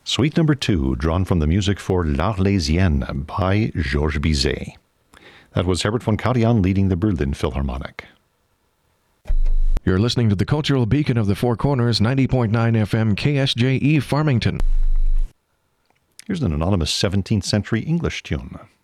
Suite number 2, drawn from the music for L'Arlésienne by Georges Bizet. That was Herbert von Karajan leading the Berlin Philharmonic. You're listening to the Cultural Beacon of the Four Corners, 90.9 FM KSJE Farmington. Here's an anonymous 17th century English tune.